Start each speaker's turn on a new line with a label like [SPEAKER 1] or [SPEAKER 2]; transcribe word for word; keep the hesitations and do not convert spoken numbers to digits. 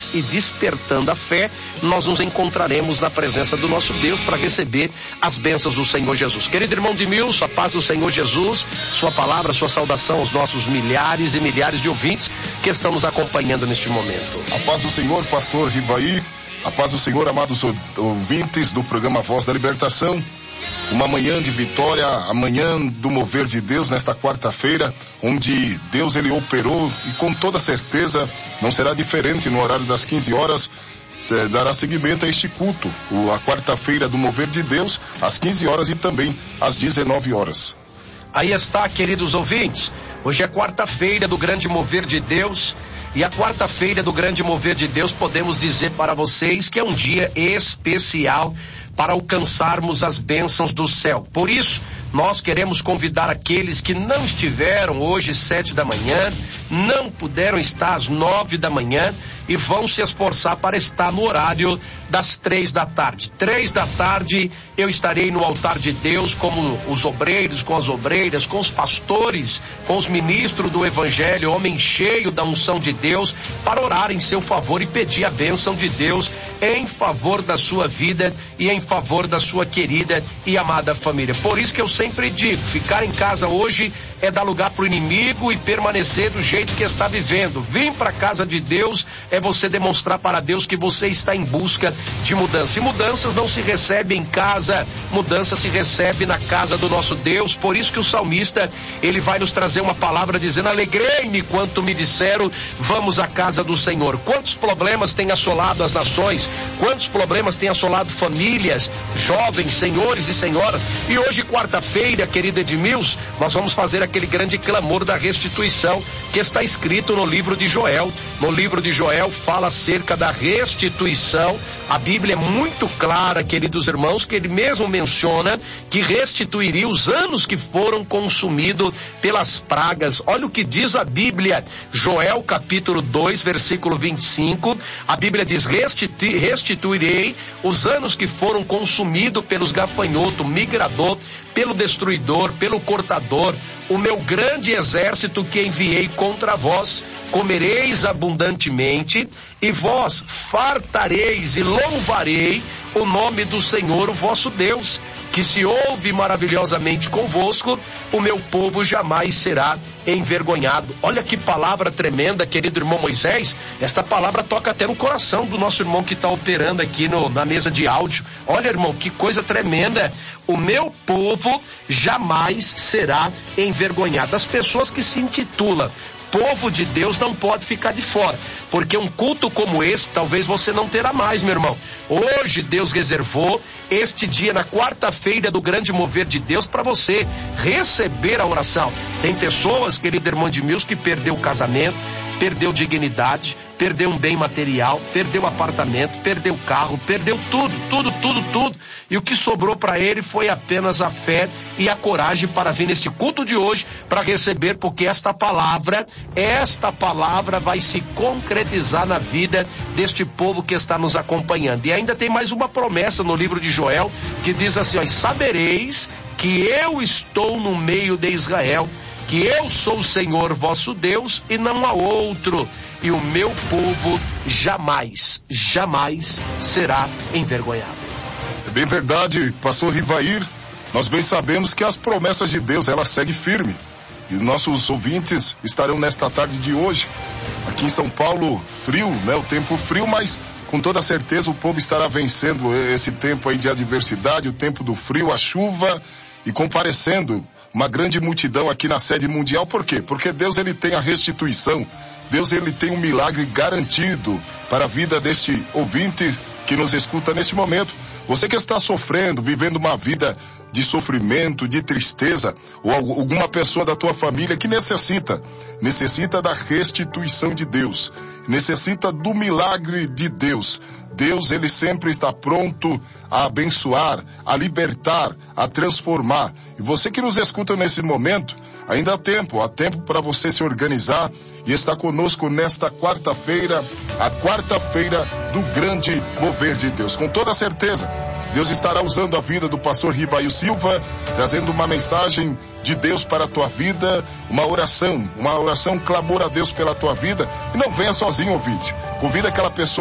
[SPEAKER 1] e despertando a fé, nós nos encontraremos na presença do nosso Deus para receber as bênçãos do Senhor Jesus. Querido irmão Edmilson, a paz do Senhor Jesus, sua palavra, sua saudação aos nossos milhares e milhares de ouvintes que estão nos acompanhando neste momento.
[SPEAKER 2] A paz do Senhor, pastor Rivaí, a paz do Senhor, amados ouvintes do programa Voz da Libertação. Uma manhã de vitória, a manhã do mover de Deus nesta quarta-feira, onde Deus ele operou e com toda certeza não será diferente no horário das quinze horas, dará seguimento a este culto, a quarta-feira do mover de Deus, às quinze horas e também às dezenove horas.
[SPEAKER 1] Aí está, queridos ouvintes, hoje é quarta-feira do grande mover de Deus, e a quarta-feira do grande mover de Deus podemos dizer para vocês que é um dia especial para alcançarmos as bênçãos do céu. Por isso, nós queremos convidar aqueles que não estiveram hoje sete da manhã, não puderam estar às nove da manhã e vão se esforçar para estar no horário das três da tarde. Três da tarde eu estarei no altar de Deus como os obreiros, com as obreiras, com os pastores, com os ministros do evangelho, homem cheio da unção de Deus, para orar em seu favor e pedir a bênção de Deus em favor da sua vida e em favor da sua querida e amada família. Por isso que eu sempre digo, ficar em casa hoje é dar lugar para o inimigo e permanecer do jeito que está vivendo. Vir para a casa de Deus é você demonstrar para Deus que você está em busca de mudança. E mudanças não se recebem em casa, mudança se recebe na casa do nosso Deus. Por isso que o salmista, ele vai nos trazer uma palavra dizendo: alegrei-me quanto me disseram, vamos à casa do Senhor. Quantos problemas têm assolado as nações, quantos problemas têm assolado famílias, jovens, senhores e senhoras. E hoje, quarta-feira, querido Edmilson, nós vamos fazer aquele grande clamor da restituição que está escrito no livro de Joel. No livro de Joel fala acerca da restituição. A Bíblia é muito clara, queridos irmãos, que ele mesmo menciona que restituiria os anos que foram consumidos pelas pragas. Olha o que diz a Bíblia, Joel capítulo dois, versículo vinte e cinco, a Bíblia diz: Restitu- restituirei os anos que foram consumidos pelos gafanhotos, migrador, pelo destruidor, pelo cortador, o meu grande exército que enviei contra vós. Comereis abundantemente, e vós fartareis e louvarei o nome do Senhor, o vosso Deus, que se ouve maravilhosamente convosco, o meu povo jamais será envergonhado. Olha que palavra tremenda, querido irmão Moisés. Esta palavra toca até no coração do nosso irmão que está operando aqui no, na mesa de áudio. Olha, irmão, que coisa tremenda. O meu povo jamais será envergonhado. As pessoas que se intitulam povo de Deus não pode ficar de fora, porque um culto como esse, talvez você não terá mais, meu irmão. Hoje Deus reservou este dia, na quarta-feira do grande mover de Deus, para você receber a oração. Tem pessoas, querido irmão Edmilson, que perdeu o casamento, perdeu dignidade, perdeu um bem material, perdeu apartamento, perdeu carro, perdeu tudo, tudo, tudo, tudo. E o que sobrou para ele foi apenas a fé e a coragem para vir neste culto de hoje, para receber, porque esta palavra, esta palavra vai se concretizar na vida deste povo que está nos acompanhando. E ainda tem mais uma promessa no livro de Joel, que diz assim: ó, sabereis que eu estou no meio de Israel, que eu sou o Senhor vosso Deus e não há outro, e o meu povo jamais, jamais será envergonhado.
[SPEAKER 2] É bem verdade, pastor Rivair. Nós bem sabemos que as promessas de Deus, elas seguem firme. E nossos ouvintes estarão nesta tarde de hoje, aqui em São Paulo, frio, né? O tempo frio, mas com toda certeza o povo estará vencendo esse tempo aí de adversidade, o tempo do frio, a chuva, e comparecendo uma grande multidão aqui na sede mundial. Por quê? Porque Deus, ele tem a restituição. Deus, ele tem um milagre garantido para a vida deste ouvinte que nos escuta neste momento. Você que está sofrendo, vivendo uma vida de sofrimento, de tristeza, ou alguma pessoa da tua família que necessita, necessita da restituição de Deus, necessita do milagre de Deus. Deus, ele sempre está pronto a abençoar, a libertar, a transformar. E você que nos escuta nesse momento, ainda há tempo, há tempo para você se organizar e estar conosco nesta quarta-feira, a quarta-feira do grande mover de Deus. Com toda certeza, Deus estará usando a vida do pastor Rivaio Silva, trazendo uma mensagem de Deus para a tua vida, uma oração, uma oração, um clamor a Deus pela tua vida. E não venha sozinho, ouvinte. Convida aquela pessoa